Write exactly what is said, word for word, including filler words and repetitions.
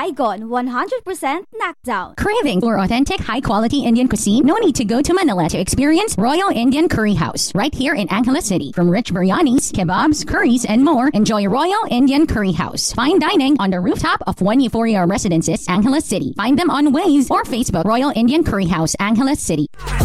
Saigon one hundred percent knockdown. Craving for authentic, high-quality Indian cuisine? No need to go to Manila to experience Royal Indian Curry House right here in Angeles City. From rich biryanis, kebabs, curries, and more, enjoy Royal Indian Curry House. Fine dining on the rooftop of One Euphoria Residences, Angeles City. Find them on Waze or Facebook. Royal Indian Curry House, Angeles City.